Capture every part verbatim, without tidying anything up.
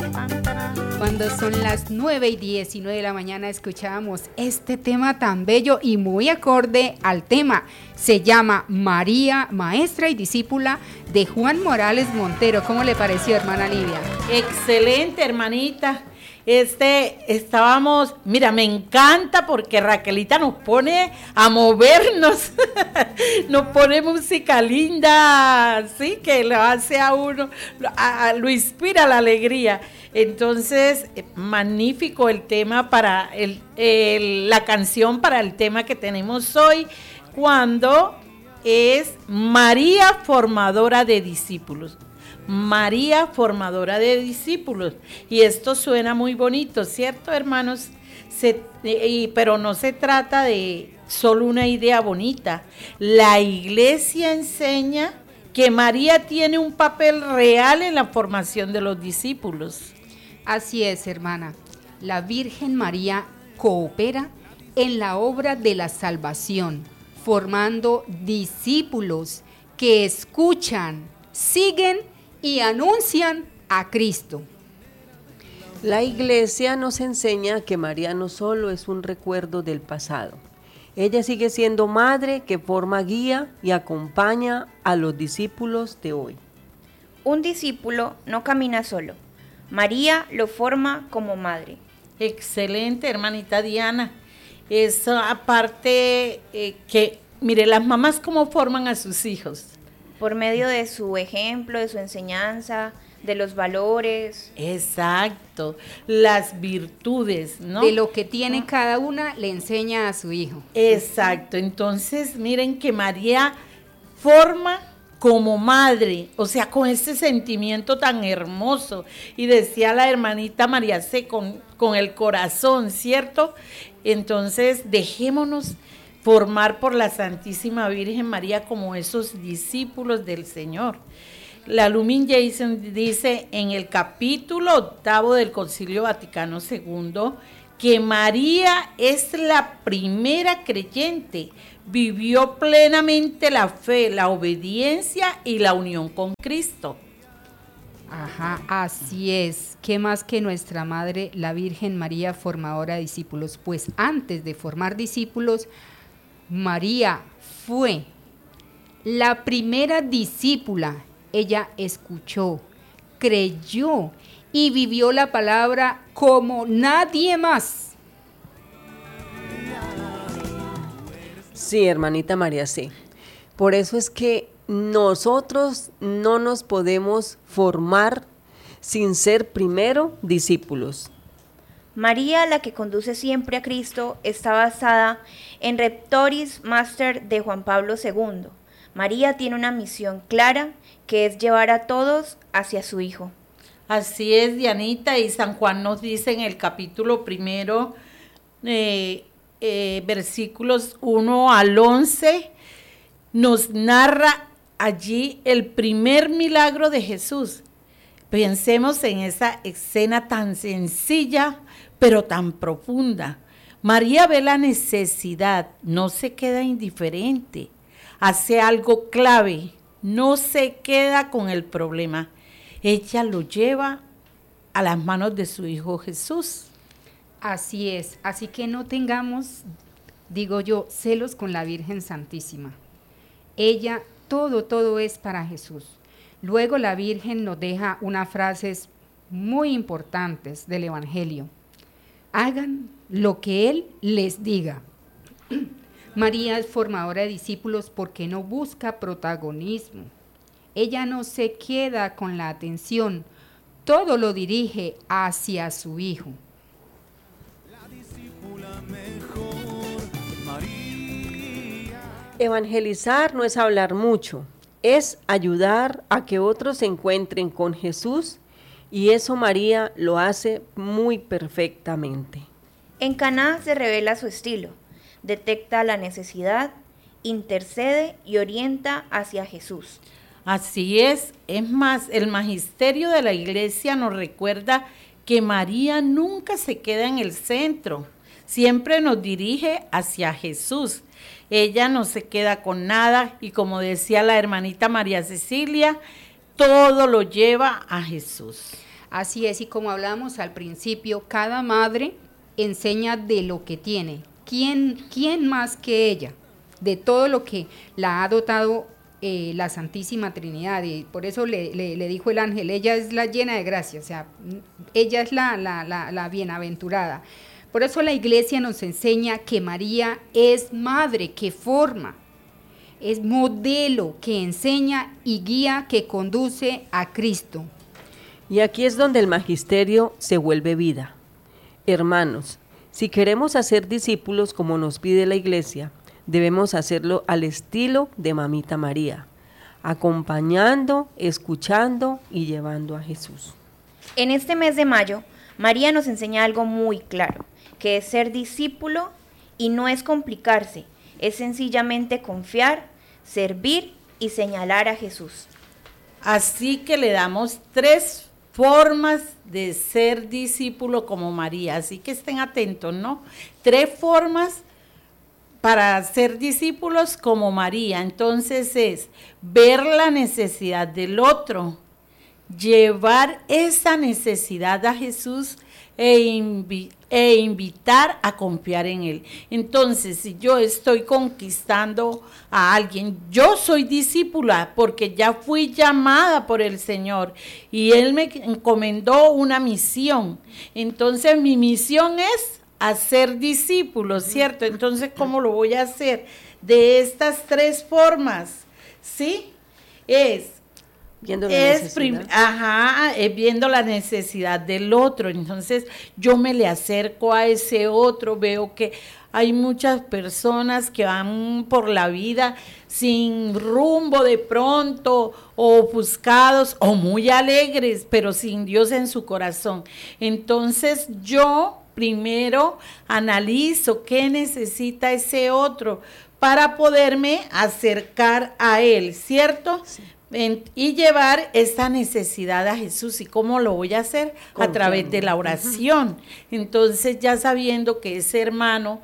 Cuando son las nueve y diecinueve de la mañana escuchábamos este tema tan bello y muy acorde al tema. Se llama María, maestra y discípula de Juan Morales Montero. ¿Cómo le pareció, hermana Livia? Excelente, hermanita. Este, estábamos, mira, me encanta porque Raquelita nos pone a movernos, nos pone música linda, sí, que lo hace a uno, a, a, lo inspira la alegría. Entonces, magnífico el tema para el, el, la canción para el tema que tenemos hoy, cuando es María formadora de discípulos. María formadora de discípulos. Y esto suena muy bonito, ¿cierto, hermanos? Se, y, pero no se trata de solo una idea bonita. La iglesia enseña que María tiene un papel real en la formación de los discípulos. Así es, hermana. La Virgen María coopera en la obra de la salvación, formando discípulos que escuchan, siguen y anuncian a Cristo. La iglesia nos enseña que María no solo es un recuerdo del pasado. Ella sigue siendo madre que forma, guía y acompaña a los discípulos de hoy. Un discípulo no camina solo. María lo forma como madre. Excelente, hermanita Diana. Eso aparte eh, que, mire, las mamás cómo forman a sus hijos. Por medio de su ejemplo, de su enseñanza, de los valores. Exacto, las virtudes, ¿no? De lo que tiene cada una le enseña a su hijo. Exacto, entonces miren que María forma como madre, o sea, con ese sentimiento tan hermoso. Y decía la hermanita María C, con, con el corazón, ¿cierto? Entonces dejémonos formar por la Santísima Virgen María como esos discípulos del Señor. La Lumen Gentium dice en el capítulo octavo del Concilio Vaticano segundo que María es la primera creyente, vivió plenamente la fe, la obediencia y la unión con Cristo. Ajá, así es. ¿Qué más que nuestra Madre, la Virgen María, formadora de discípulos? Pues antes de formar discípulos, María fue la primera discípula. Ella escuchó, creyó y vivió la palabra como nadie más. Sí, hermanita María C. Por eso es que nosotros no nos podemos formar sin ser primero discípulos. María, la que conduce siempre a Cristo, está basada en Rectoris Master de Juan Pablo segundo. María tiene una misión clara, que es llevar a todos hacia su Hijo. Así es, Dianita, y San Juan nos dice en el capítulo primero, eh, eh, versículos uno al once, nos narra allí el primer milagro de Jesús. Pensemos en esa escena tan sencilla, pero tan profunda. María ve la necesidad, no se queda indiferente, hace algo clave, no se queda con el problema. Ella lo lleva a las manos de su Hijo Jesús. Así es, así que no tengamos, digo yo, celos con la Virgen Santísima. Ella, todo, todo es para Jesús. Luego la Virgen nos deja unas frases muy importantes del Evangelio. Hagan lo que Él les diga. María es formadora de discípulos porque no busca protagonismo. Ella no se queda con la atención, todo lo dirige hacia su Hijo. La discípula mejor, María. Evangelizar no es hablar mucho, es ayudar a que otros se encuentren con Jesús, y eso María lo hace muy perfectamente. En Caná se revela su estilo, detecta la necesidad, intercede y orienta hacia Jesús. Así es, es más, el magisterio de la iglesia nos recuerda que María nunca se queda en el centro, siempre nos dirige hacia Jesús. Ella no se queda con nada y como decía la hermanita María Cecilia, todo lo lleva a Jesús. Así es, y como hablábamos al principio, cada madre enseña de lo que tiene. ¿Quién, quién más que ella? De todo lo que la ha dotado eh, la Santísima Trinidad, y por eso le, le, le dijo el ángel, ella es la llena de gracia, o sea, ella es la, la, la, la bienaventurada. Por eso la Iglesia nos enseña que María es madre, que forma, es modelo, que enseña y guía, que conduce a Cristo. Y aquí es donde el magisterio se vuelve vida. Hermanos, si queremos hacer discípulos como nos pide la Iglesia, debemos hacerlo al estilo de Mamita María, acompañando, escuchando y llevando a Jesús. En este mes de mayo, María nos enseña algo muy claro, que es ser discípulo y no es complicarse, es sencillamente confiar, servir y señalar a Jesús. Así que le damos tres formas de ser discípulo como María, así que estén atentos, ¿no? Tres formas para ser discípulos como María. Entonces es ver la necesidad del otro, llevar esa necesidad a Jesús e, invi- e invitar a confiar en Él. Entonces, si yo estoy conquistando a alguien, yo soy discípula porque ya fui llamada por el Señor y Él me encomendó una misión. Entonces, mi misión es hacer discípulos, ¿cierto? Entonces, ¿cómo lo voy a hacer? De estas tres formas, ¿sí? Es Viendo la es necesidad. prim- ajá, es viendo la necesidad del otro. Entonces yo me le acerco a ese otro, veo que hay muchas personas que van por la vida sin rumbo de pronto, o ofuscados, o muy alegres, pero sin Dios en su corazón. Entonces yo primero analizo qué necesita ese otro para poderme acercar a él, ¿cierto? Sí. En, y llevar esa necesidad a Jesús. ¿Y cómo lo voy a hacer? A través de la oración. Entonces, ya sabiendo que ese hermano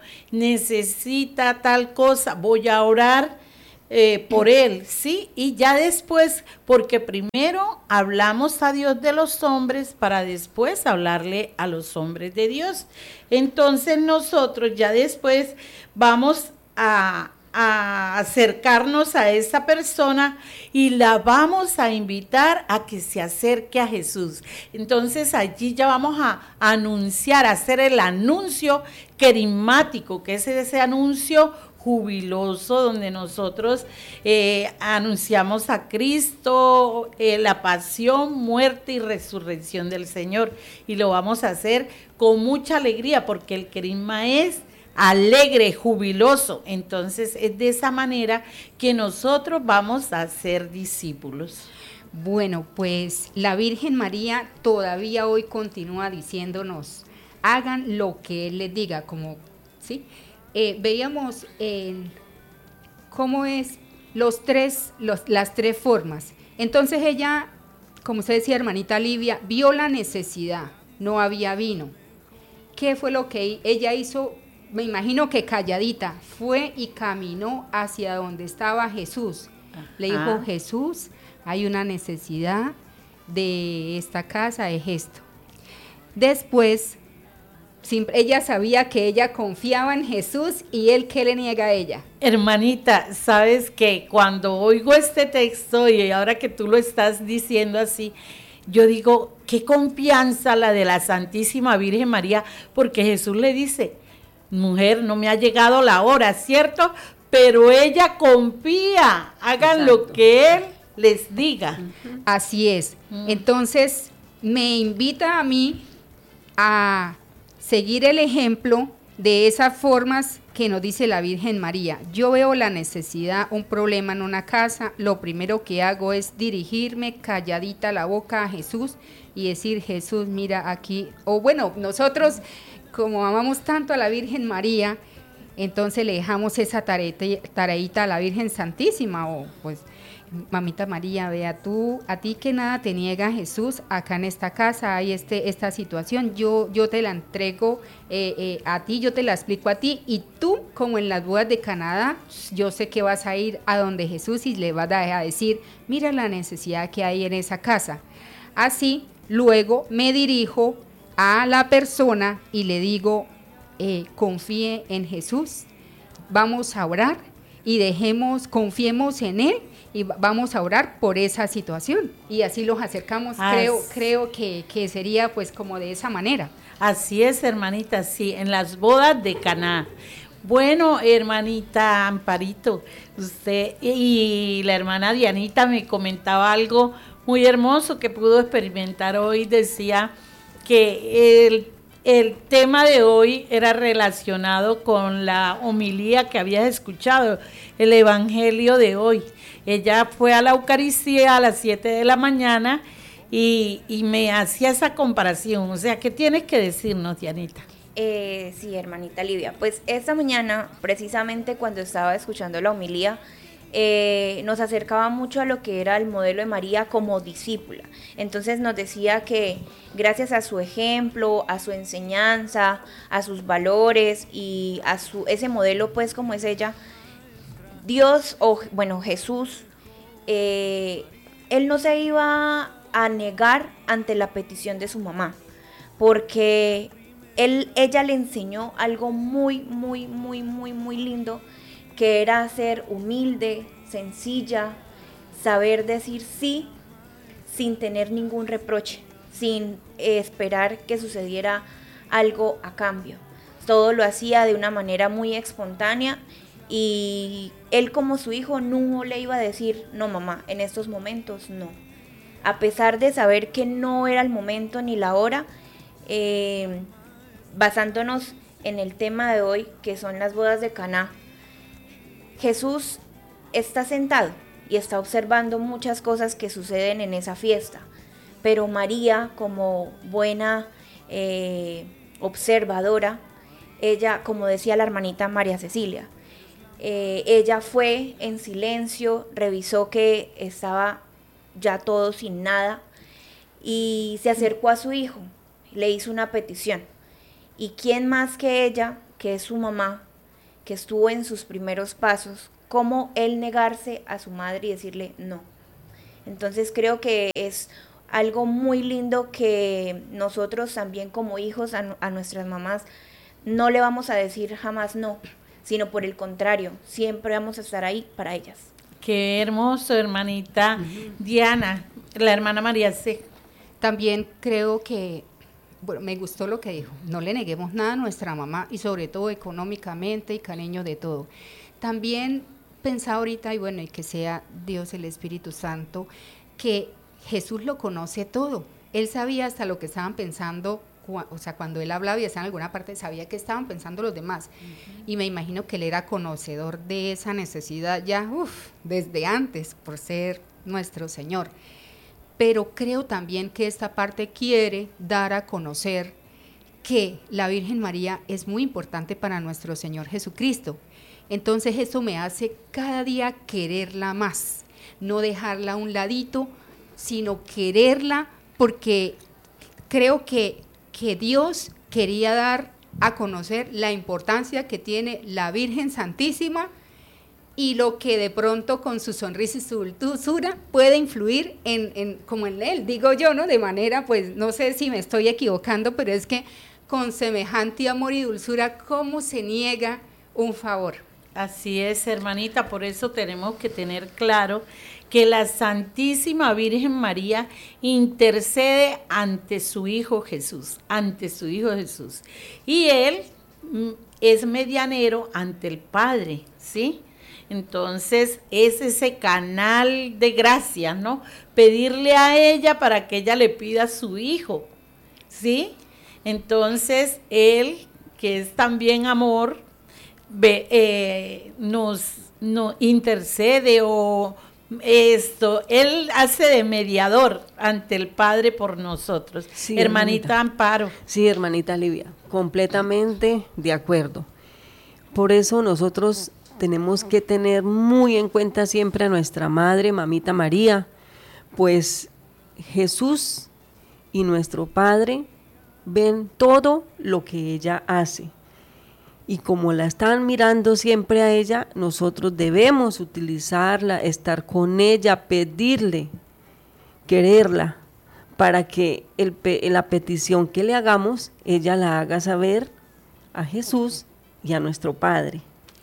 necesita tal cosa, voy a orar eh, por él, ¿sí? Y ya después, porque primero hablamos a Dios de los hombres para después hablarle a los hombres de Dios. Entonces, nosotros ya después vamos a a acercarnos a esa persona y la vamos a invitar a que se acerque a Jesús. Entonces allí ya vamos a anunciar, a hacer el anuncio querigmático, que es ese anuncio jubiloso donde nosotros eh, anunciamos a Cristo, eh, la pasión, muerte y resurrección del Señor, y lo vamos a hacer con mucha alegría porque el querigma es alegre, jubiloso. Entonces es de esa manera que nosotros vamos a ser discípulos. Bueno, pues la Virgen María todavía hoy continúa diciéndonos, hagan lo que Él les diga, como, ¿sí? Eh, veíamos eh, cómo es los tres, los, las tres formas. Entonces ella, como usted decía, hermanita Livia, vio la necesidad, no había vino. ¿Qué fue lo que ella hizo? Me imagino que calladita, fue y caminó hacia donde estaba Jesús. Le dijo, ah. Jesús, hay una necesidad de esta casa, es esto. Después, ella sabía que ella confiaba en Jesús y Él, ¿qué le niega a ella? Hermanita, sabes que cuando oigo este texto y ahora que tú lo estás diciendo así, yo digo, qué confianza la de la Santísima Virgen María, porque Jesús le dice, mujer, no me ha llegado la hora, ¿cierto? Pero ella confía, hagan Exacto. lo que Él les diga. Uh-huh. Así es. Uh-huh. Entonces, me invita a mí a seguir el ejemplo de esas formas que nos dice la Virgen María. Yo veo la necesidad, un problema en una casa, lo primero que hago es dirigirme calladita la boca a Jesús y decir, Jesús, mira aquí, o bueno, nosotros como amamos tanto a la Virgen María, entonces le dejamos esa tareita a la Virgen Santísima, o pues, mamita María, vea tú, a ti que nada te niega Jesús, acá en esta casa hay este, esta situación, yo, yo te la entrego eh, eh, a ti, yo te la explico a ti, y tú, como en las bodas de Canadá, yo sé que vas a ir a donde Jesús y le vas a decir, mira la necesidad que hay en esa casa. Así, Luego me dirijo a la persona y le digo, eh, confíe en Jesús, vamos a orar y dejemos, confiemos en Él y vamos a orar por esa situación. Y así los acercamos, As... creo, creo que, que sería pues como de esa manera. Así es, hermanita, sí, en las bodas de Caná. Bueno, hermanita Amparito, usted y la hermana Dianita me comentaba algo muy hermoso que pudo experimentar hoy. Decía que el, el tema de hoy era relacionado con la homilía que habías escuchado, el evangelio de hoy. Ella fue a la Eucaristía a las siete de la mañana y, y me hacía esa comparación. O sea, ¿qué tienes que decirnos, Dianita? Eh, sí, hermanita Livia, pues esta mañana, precisamente cuando estaba escuchando la homilía, eh, nos acercaba mucho a lo que era el modelo de María como discípula. Entonces nos decía que gracias a su ejemplo, a su enseñanza, a sus valores y a su ese modelo, pues como es ella, Dios, o bueno, Jesús, eh, él no se iba a negar ante la petición de su mamá, porque Él, ella le enseñó algo muy, muy, muy, muy, muy lindo, que era ser humilde, sencilla, saber decir sí sin tener ningún reproche, sin eh, esperar que sucediera algo a cambio. Todo lo hacía de una manera muy espontánea y él como su hijo no le iba a decir, no mamá, en estos momentos no. A pesar de saber que no era el momento ni la hora, eh, basándonos en el tema de hoy, que son las bodas de Caná, Jesús está sentado y está observando muchas cosas que suceden en esa fiesta, pero María, como buena eh, observadora, ella, como decía la hermanita María Cecilia, eh, ella fue en silencio, revisó que estaba ya todo sin nada y se acercó a su hijo, le hizo una petición. ¿Y quién más que ella, que es su mamá, que estuvo en sus primeros pasos, cómo él negarse a su madre y decirle no? Entonces creo que es algo muy lindo que nosotros también como hijos a, a nuestras mamás no le vamos a decir jamás no, sino por el contrario, siempre vamos a estar ahí para ellas. Qué hermoso, hermanita uh-huh. Diana, la hermana María C. También creo que bueno, me gustó lo que dijo, no le neguemos nada a nuestra mamá y sobre todo económicamente y cariño de todo. También pensaba ahorita, y bueno, y que sea Dios el Espíritu Santo, que Jesús lo conoce todo. Él sabía hasta lo que estaban pensando, o sea, cuando él hablaba y estaba en alguna parte, sabía que estaban pensando los demás. Uh-huh. Y me imagino que él era conocedor de esa necesidad ya, uff, desde antes, por ser nuestro Señor. Pero creo también que esta parte quiere dar a conocer que la Virgen María es muy importante para nuestro Señor Jesucristo. Entonces eso me hace cada día quererla más, no dejarla a un ladito, sino quererla porque creo que, que Dios quería dar a conocer la importancia que tiene la Virgen Santísima y lo que de pronto con su sonrisa y su dulzura puede influir en, en, como en él, digo yo, ¿no? De manera, pues, no sé si me estoy equivocando, pero es que con semejante amor y dulzura, ¿cómo se niega un favor? Así es, hermanita, por eso tenemos que tener claro que la Santísima Virgen María intercede ante su Hijo Jesús, ante su Hijo Jesús. Y Él es medianero ante el Padre, ¿sí? Entonces es ese canal de gracia, ¿no? Pedirle a ella para que ella le pida a su hijo, ¿sí? Entonces Él, que es también amor, ve, eh, nos, nos intercede o esto, Él hace de mediador ante el Padre por nosotros. Sí, hermanita, hermanita Amparo. Sí, hermanita Livia, completamente de acuerdo. Por eso nosotros tenemos que tener muy en cuenta siempre a nuestra Madre, Mamita María, pues Jesús y nuestro Padre ven todo lo que ella hace. Y como la están mirando siempre a ella, nosotros debemos utilizarla, estar con ella, pedirle, quererla, para que el, la petición que le hagamos, ella la haga saber a Jesús y a nuestro Padre.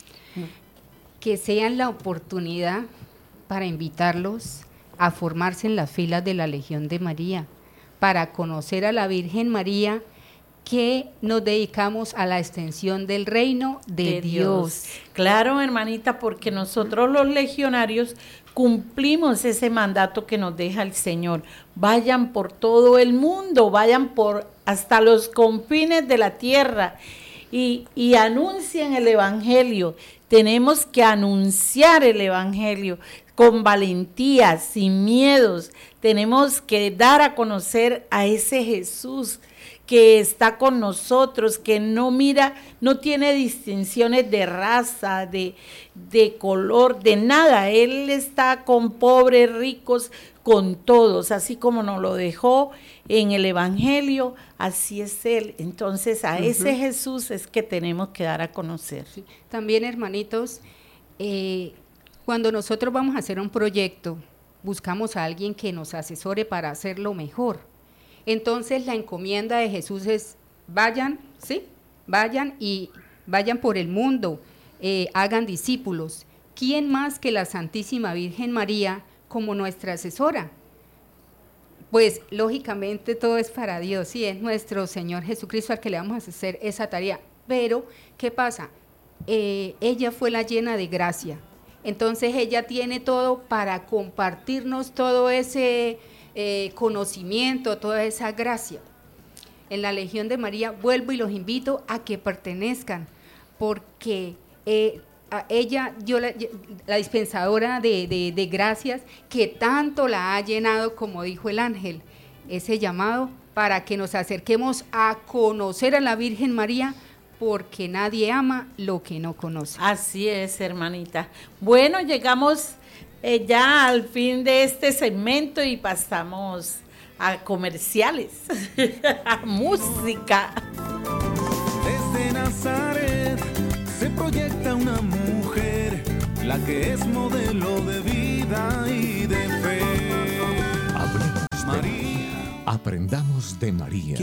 Que sean la oportunidad para invitarlos a formarse en las filas de la Legión de María, para conocer a la Virgen María, que nos dedicamos a la extensión del reino de, de Dios. Dios. Claro, hermanita, porque nosotros los legionarios cumplimos ese mandato que nos deja el Señor. Vayan por todo el mundo, vayan por hasta los confines de la tierra y, y anuncien el Evangelio. Tenemos que anunciar el Evangelio con valentía, sin miedos. Tenemos que dar a conocer a ese Jesús que está con nosotros, que no mira, no tiene distinciones de raza, de, de color, de nada. Él está con pobres, ricos, con todos, así como nos lo dejó en el Evangelio, así es Él. Entonces a uh-huh. ese Jesús es que tenemos que dar a conocer. Sí. También, hermanitos, eh, cuando nosotros vamos a hacer un proyecto, buscamos a alguien que nos asesore para hacerlo mejor. Entonces la encomienda de Jesús es, vayan, ¿sí? Vayan y vayan por el mundo, eh, hagan discípulos. ¿Quién más que la Santísima Virgen María como nuestra asesora? Pues lógicamente todo es para Dios, sí, es nuestro Señor Jesucristo al que le vamos a hacer esa tarea. Pero, ¿qué pasa? Eh, ella fue la llena de gracia. Entonces ella tiene todo para compartirnos todo ese eh, conocimiento, toda esa gracia. En la Legión de María vuelvo y los invito a que pertenezcan, porque eh, a ella, yo la, la dispensadora de, de, de gracias, que tanto la ha llenado, como dijo el ángel, ese llamado para que nos acerquemos a conocer a la Virgen María, porque nadie ama lo que no conoce. Así es, hermanita. Bueno, llegamos eh, ya al fin de este segmento y pasamos a comerciales, a música. Desde Nazaret se proyecta una mujer, la que es modelo de vida y de fe. Hablemos de María. Aprendamos de María.